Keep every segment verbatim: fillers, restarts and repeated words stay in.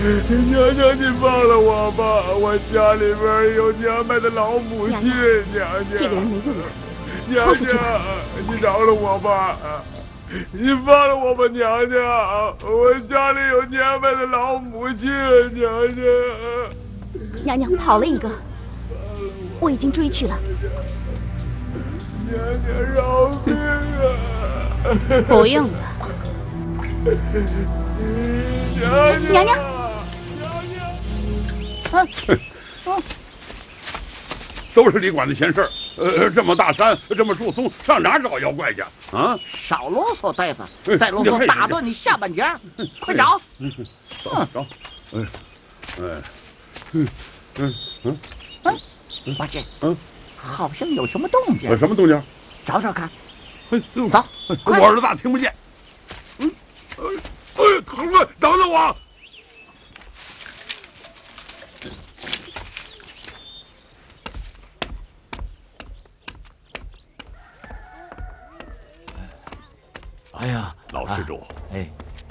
娘娘，你放了我吧！我家里边有年迈的老母亲。娘娘， 这个人没用的， 娘娘，你饶了我吧！你放了我吧，娘娘！我家里有年迈的老母亲，娘娘。 娘娘跑了一个，我已经追去了。 娘娘饶命啊！ 不用了。 娘娘娘。 啊，啊， 都是李管的闲事儿。呃，这么大山，这么树松，上哪儿找妖怪去啊？ 少啰嗦，大夫，再啰嗦打断你下半截，快找！ 找找，哎，哎，嗯嗯嗯， 哎，八戒，嗯，好像有什么动静。 什么动静？ 找找看。 哎， 走， 我耳朵大，听不见。嗯，哎哎，疼啊！等等我。 哎呀， 老施主， 哎，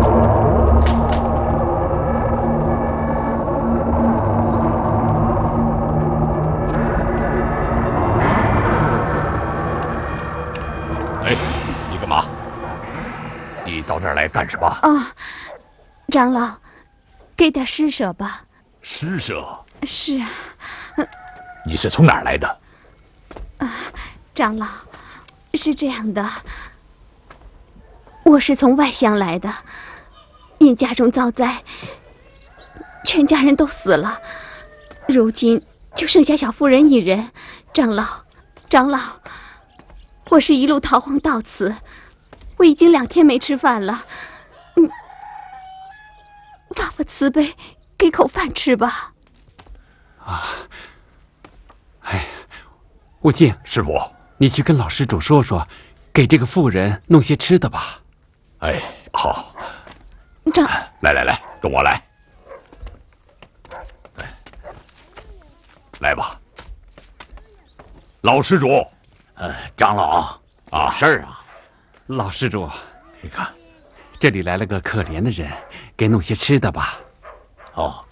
哎，你干嘛？你到这儿来干什么？ 啊，长老，给点施舍吧。 施舍？ 是啊。 你是从哪儿来的？ 啊，长老，是这样的。 我是从外乡来的，因家中遭灾，全家人都死了，如今就剩下小妇人一人。长老，长老，我是一路逃荒到此，我已经两天没吃饭了，你发发慈悲，给口饭吃吧。 啊，哎，悟净师傅， 你去跟老施主说说，给这个妇人弄些吃的吧。 哎，好， 长， 来来来，跟我来，来，来吧，老施主， 呃，长老啊， 事儿啊， 老施主， 你看， 这里来了个可怜的人，给弄些吃的吧。 哦，